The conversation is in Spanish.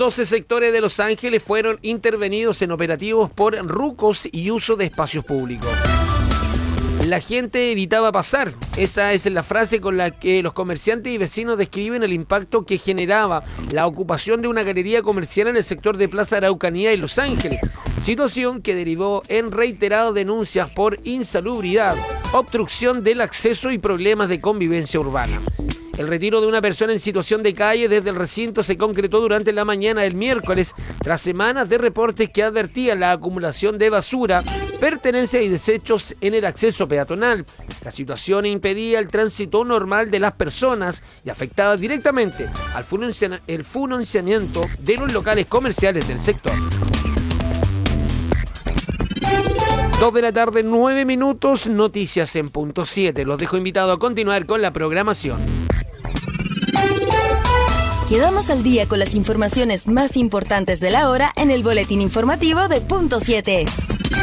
12 sectores de Los Ángeles fueron intervenidos en operativos por rucos y uso de espacios públicos. La gente evitaba pasar. Esa es la frase con la que los comerciantes y vecinos describen el impacto que generaba la ocupación de una galería comercial en el sector de Plaza Araucanía en Los Ángeles. Situación que derivó en reiteradas denuncias por insalubridad, obstrucción del acceso y problemas de convivencia urbana. El retiro de una persona en situación de calle desde el recinto se concretó durante la mañana del miércoles, tras semanas de reportes que advertían la acumulación de basura, pertenencias y desechos en el acceso peatonal. La situación impedía el tránsito normal de las personas y afectaba directamente el financiamiento de los locales comerciales del sector. 2 de la tarde, 9 minutos, noticias en punto 7. Los dejo invitados a continuar con la programación. Quedamos al día con las informaciones más importantes de la hora en el boletín informativo de punto 7.